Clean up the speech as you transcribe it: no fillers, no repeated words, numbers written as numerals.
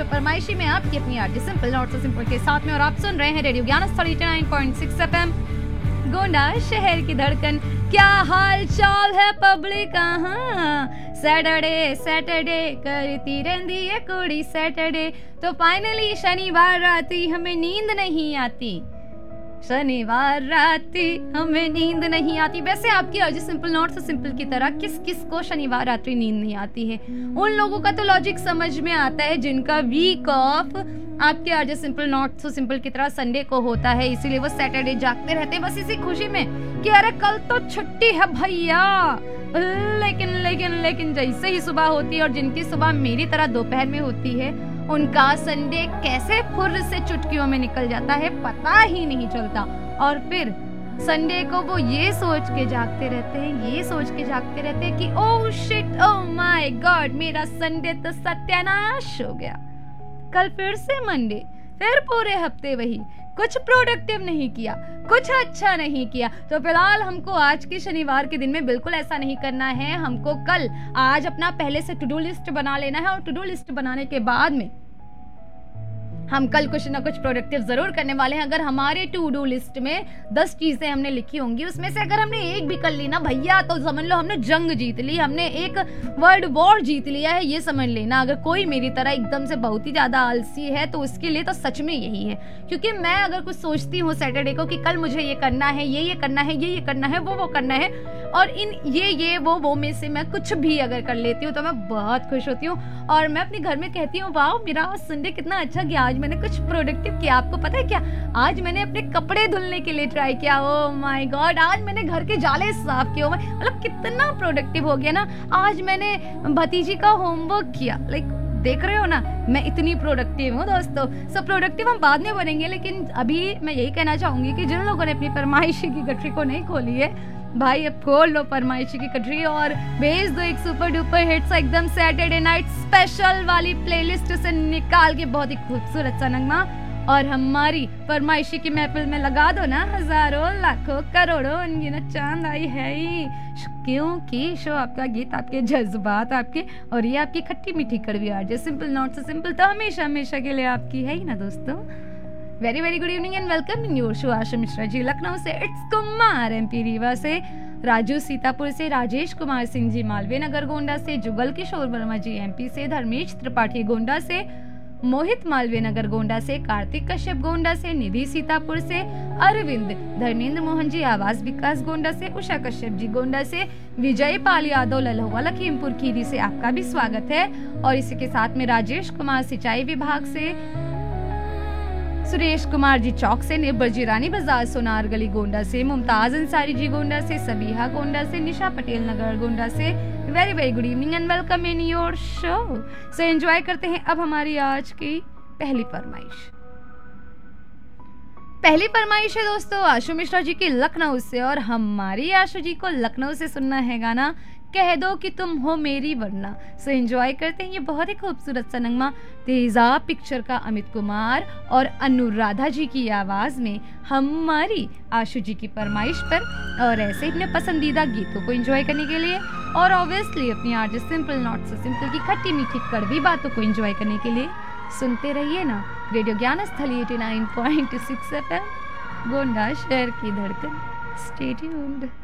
Show फरमाइशी में आपकी अपनी RJ simple not so simple के साथ में, और आप सुन रहे हैं रेडियो ज्ञान 89.6 एफएम गोंडा शहर की धड़कन। क्या हाल चाल है पब्लिक? सैटरडे सैटरडे करती रहती है कुड़ी सैटरडे। तो फाइनली शनिवार राती हमें नींद नहीं आती, शनिवार राती हमें नींद नहीं आती। वैसे आपकी RJ simple not so simple की तरह किस किस को शनिवार रात्रि नींद नहीं आती है? उन लोगों का तो लॉजिक समझ में आता है जिनका वीक ऑफ आपके RJ simple not so simple की तरह संडे को होता है, इसीलिए वो सैटरडे जागते रहते हैं बस इसी खुशी में कि अरे कल तो छुट्टी है भैया। लेकिन लेकिन लेकिन जैसे ही सुबह होती है, और जिनकी सुबह मेरी तरह दोपहर में होती है, उनका संडे कैसे फुर्र से चुटकियों में निकल जाता है पता ही नहीं चलता। और फिर संडे को वो ये सोच के जागते रहते हैं कि oh shit, oh my God, मेरा संडे तो सत्यानाश हो गया। कल फिर से मंडे, फिर पूरे हफ्ते वही, कुछ प्रोडक्टिव नहीं किया, कुछ अच्छा नहीं किया। तो फिलहाल हमको आज के शनिवार के दिन में बिल्कुल ऐसा नहीं करना है। हमको कल आज अपना पहले से टू डू लिस्ट बना लेना है, और टू डू लिस्ट बनाने के बाद में हम कल कुछ ना कुछ प्रोडक्टिव जरूर करने वाले हैं। अगर हमारे टू डू लिस्ट में 10 चीजें हमने लिखी होंगी, उसमें से अगर हमने एक भी कर ली ना भैया, तो समझ लो हमने जंग जीत ली, हमने एक वर्ल्ड वॉर जीत लिया है, ये समझ लेना। अगर कोई मेरी तरह एकदम से बहुत ही ज्यादा आलसी है तो उसके लिए तो सच में यही है। क्योंकि मैं अगर कुछ सोचती हूँ सैटरडे को कि कल मुझे ये करना है, ये करना है, ये करना है, वो करना है, और इन ये वो में से मैं कुछ भी अगर कर लेती हूँ तो मैं बहुत खुश होती हूँ। और मैं अपने घर में कहती हूँ वाह मेरा संडे कितना अच्छा गया, आज मैंने कुछ प्रोडक्टिव किया। आपको पता है क्या, आज मैंने अपने कपड़े धुलने के लिए ट्राई किया। ओह माय गॉड, आज मैंने घर के जाले साफ किए। मतलब कितना प्रोडक्टिव हो गया ना। आज मैंने भतीजी का होमवर्क किया। लाइक देख रहे हो ना, मैं इतनी प्रोडक्टिव हूँ दोस्तों। सब प्रोडक्टिव हम बाद में बनेंगे, लेकिन अभी मैं यही कहना चाहूंगी कि जिन लोगों ने अपनी फरमाइशी की गठरी को नहीं खोली है भाई, अब खोल लो फरमाइशी की कटरी और भेज दो एक सुपर डुपर हिट्स एकदम सैटरडे नाइट स्पेशल वाली प्लेलिस्ट से निकाल के बहुत ही खूबसूरत सा नगमा, और हमारी फरमाइशी की महफिल में लगा दो ना हजारों लाखों करोड़ों अनगिनत चांद आई है ही। क्योंकि शो आपका गीत, आपके जज्बात आपके, और ये आपकी खट्टी मीठी कड़वी RJ simple not so simple तो हमेशा हमेशा के लिए आपकी है ही ना दोस्तों। Very very good evening and welcome in your show. आशा मिश्रा जी लखनऊ से, इट्स कुमार एमपी रीवा से, राजू सीतापुर से, राजेश कुमार सिंह जी मालवीय नगर गोंडा से, जुगल किशोर वर्मा जी एमपी से, धर्मेश त्रिपाठी गोंडा से, मोहित मालवीय नगर गोंडा से, कार्तिक कश्यप गोंडा से, निधि सीतापुर से, अरविंद धर्मेंद्र मोहन जी आवास विकास गोंडा से, उषा कश्यप जी गोंडा से, विजय पाल यादव लल्हुआ लखीमपुर खीरी से आपका भी स्वागत है। और इसी के साथ में राजेश कुमार सिंचाई विभाग से, सुरेश कुमार जी चौक से, निर्भर जी रानी बाजार सोनार गली गोंडा से, मुमताज अंसारी जी गोंडा से, सबीहा गोंडा से, निशा पटेल नगर गोंडा से। Very very good evening and welcome in your show. So enjoy करते हैं अब हमारी आज की पहली फरमाइश। पहली फरमाइश है दोस्तों आशु मिश्रा जी की लखनऊ से, और हमारी आशु जी को लखनऊ से सुनना है गाना कह दो कि तुम हो मेरी वरना। सो एंजॉय करते हैं ये बहुत ही खूबसूरत सा नगमा तेजाब पिक्चर का अमित कुमार और अनुराधा जी की आवाज में हमारी आशु जी की फरमाइश पर। और ऐसे अपने पसंदीदा गीतों को एंजॉय करने के लिए, और ऑब्वियसली अपनी RJ simple not so simple की खट्टी मीठी कड़वी बातों को एंजॉय करने के लिए सुनते रहिए ना रेडियो ज्ञान स्थली 89.6 एफएम गोंडा शहर की धड़कन। Stay tuned.